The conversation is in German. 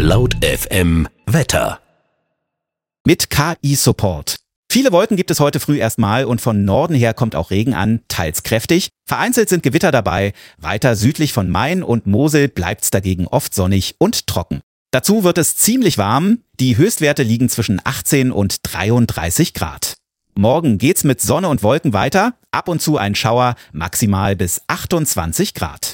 Laut FM Wetter. Mit KI-Support. Viele Wolken gibt es heute früh erstmal und von Norden her kommt auch Regen an, teils kräftig. Vereinzelt sind Gewitter dabei. Weiter südlich von Main und Mosel bleibt's dagegen oft sonnig und trocken. Dazu wird es ziemlich warm. Die Höchstwerte liegen zwischen 18 und 33 Grad. Morgen geht's mit Sonne und Wolken weiter. Ab und zu ein Schauer, maximal bis 28 Grad.